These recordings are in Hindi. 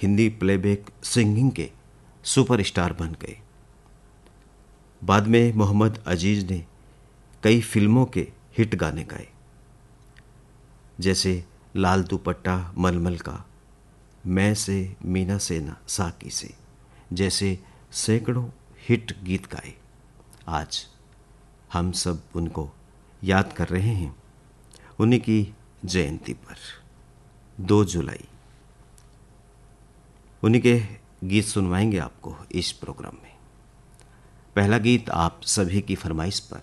हिंदी प्लेबैक सिंगिंग के सुपरस्टार बन गए। बाद में मोहम्मद अजीज ने कई फिल्मों के हिट गाने गाए, जैसे लाल दुपट्टा मलमल का, मैं से मीना से ना साकी से जैसे सैकड़ों हिट गीत गाए। आज हम सब उनको याद कर रहे हैं उन्हीं की जयंती पर 2 जुलाई। उन्हीं के गीत सुनवाएंगे आपको इस प्रोग्राम में। पहला गीत आप सभी की फरमाइश पर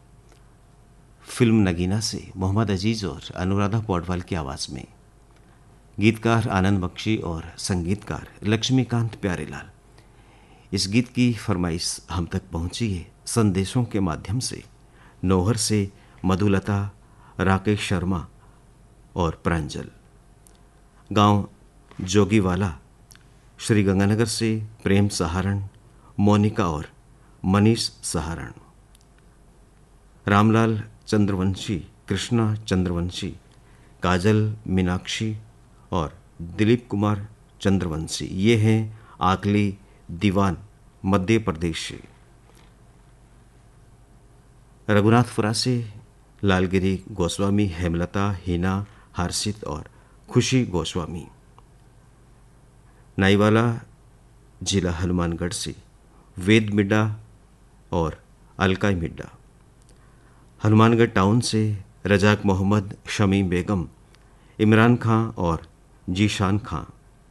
फिल्म नगीना से मोहम्मद अजीज और अनुराधा पौडवाल की आवाज़ में, गीतकार आनंद बख्शी और संगीतकार लक्ष्मीकांत प्यारेलाल। इस गीत की फरमाइश हम तक पहुंची है संदेशों के माध्यम से, नौहर से मधुलता, राकेश शर्मा और प्रांजल, गांव जोगीवाला श्रीगंगानगर से प्रेम सहारण, मोनिका और मनीष सहारण, रामलाल चंद्रवंशी, कृष्णा चंद्रवंशी, काजल मीनाक्षी और दिलीप कुमार चंद्रवंशी। ये हैं आकली दीवान मध्य प्रदेश से। रघुनाथपुरा से लालगिरी गोस्वामी, हेमलता, हिना, हर्षित और खुशी गोस्वामी। नाईवाला जिला हनुमानगढ़ से वेद मिड्डा और अलकाई मिड्डा। हनुमानगढ़ टाउन से रजाक मोहम्मद, शमी बेगम, इमरान खां और जीशान खां।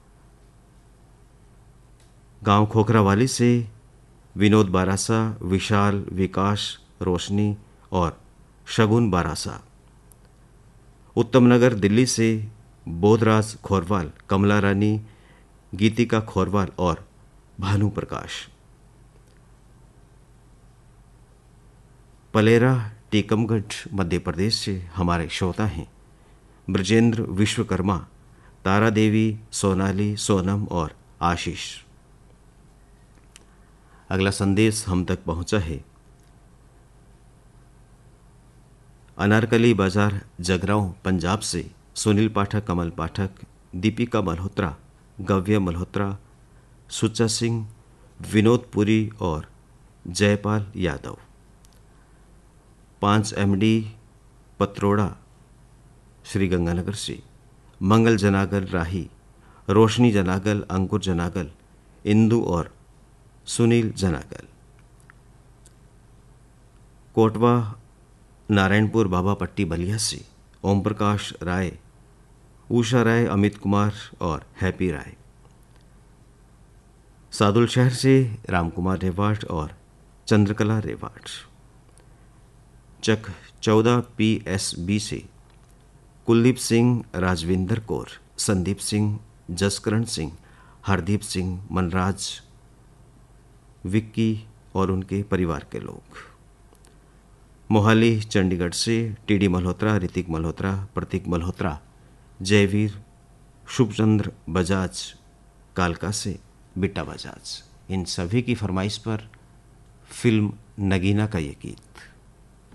गांव खोखरावाली से विनोद बारासा, विशाल, विकास, रोशनी और शगुन बारासा। उत्तम नगर दिल्ली से बोधराज खोरवाल, कमला रानी, गीतिका खोरवाल और भानु प्रकाश। पलेरा टीकमगढ़ मध्य प्रदेश से हमारे श्रोता हैं ब्रजेंद्र विश्वकर्मा, तारा देवी, सोनाली, सोनम और आशीष। अगला संदेश हम तक पहुंचा है अनारकली बाजार जगरांव पंजाब से सुनील पाठक, कमल पाठक, दीपिका मल्होत्रा, गव्य मल्होत्रा, सुच्चा सिंह, विनोद पुरी और जयपाल यादव। 5 MD पत्रोड़ा श्रीगंगानगर से मंगल जनागल राही, रोशनी जनागल, अंकुर जनागल, इंदु और सुनील जनागल। कोटवा नारायणपुर बाबा पट्टी बलिया से ओम प्रकाश राय, उषा राय, अमित कुमार और हैप्पी राय। सादुल शहर से रामकुमार रेवाट और चंद्रकला रेवाट। चक 14 PSB से कुलदीप सिंह, राजविंदर कौर, संदीप सिंह, जसकरण सिंह, हरदीप सिंह, मनराज, विक्की और उनके परिवार के लोग। मोहाली चंडीगढ़ से TD मल्होत्रा, ऋतिक मल्होत्रा, प्रतीक मल्होत्रा, जयवीर, शुभचंद्र बजाज, कालका से बिट्टा बजाज। इन सभी की फरमाइश पर फिल्म नगीना का ये गीत।